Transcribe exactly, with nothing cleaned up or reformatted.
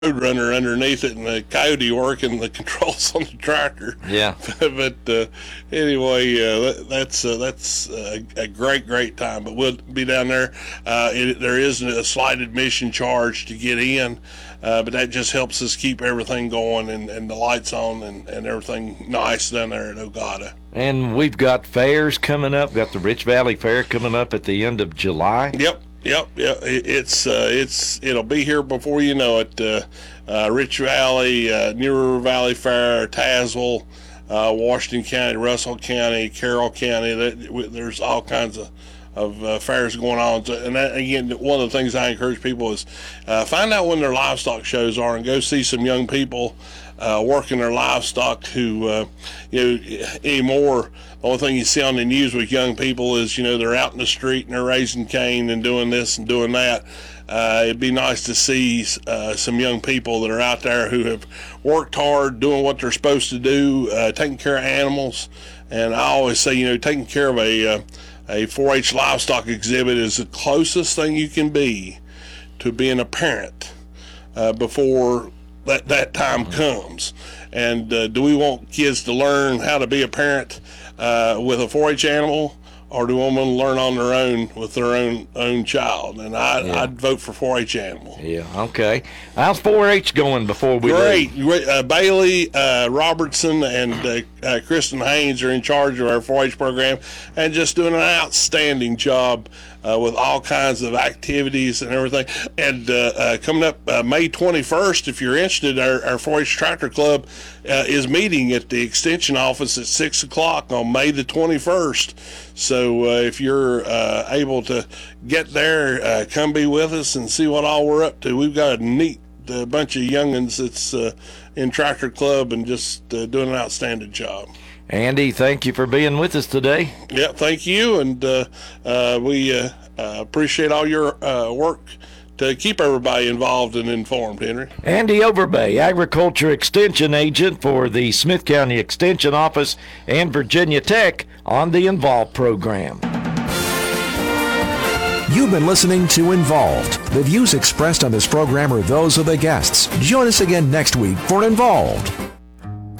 Roadrunner underneath it and the Coyote working the controls on the tractor. Yeah. but uh, anyway, uh, that, that's uh, that's a, a great, great time. But we'll be down there. Uh, it, there is a slight admission charge to get in, uh, but that just helps us keep everything going and, and the lights on and, and everything nice down there at Ogata. And we've got fairs coming up. Got the Rich Valley Fair coming up at the end of July. Yep. Yep, yep. It's uh, it's it'll be here before you know it. Uh, uh, Rich Valley, uh, New River Valley Fair, Tazewell, uh, Washington County, Russell County, Carroll County. That, there's all kinds of of uh, fairs going on. So, and that, again, one of the things I encourage people is uh, find out when their livestock shows are and go see some young people uh, working their livestock who, uh, you know, anymore. The only thing you see on the news with young people is, you know, they're out in the street and they're raising cane and doing this and doing that. Uh, it'd be nice to see uh, some young people that are out there who have worked hard, doing what they're supposed to do, uh, taking care of animals. And I always say, you know, taking care of a uh, a four H livestock exhibit is the closest thing you can be to being a parent uh, before that, that time comes. And uh, do we want kids to learn how to be a parent Uh, with a four H animal, or do we want them to learn on their own with their own own child? And I, Yeah. I'd vote for four H animal. Yeah, okay. How's four H going before we Great. leave? Great. Uh, Bailey uh, Robertson and uh, uh, Kristen Haynes are in charge of our four H program and just doing an outstanding job uh, with all kinds of activities and everything. And uh, uh, coming up uh, May twenty-first, if you're interested, our, our four H Tractor Club uh, is meeting at the Extension office at six o'clock on May the twenty-first. So uh, if you're uh, able to get there, uh, come be with us and see what all we're up to. We've got a neat uh, bunch of youngins that's uh, in Tractor Club and just uh, doing an outstanding job. Andy, thank you for being with us today. Yeah, thank you, and uh, uh, we uh, uh, appreciate all your uh, work to keep everybody involved and informed, Henry. Andy Overbay, Agriculture Extension Agent for the Smith County Extension Office and Virginia Tech on the Involved program. You've been listening to Involved. The views expressed on this program are those of the guests. Join us again next week for Involved.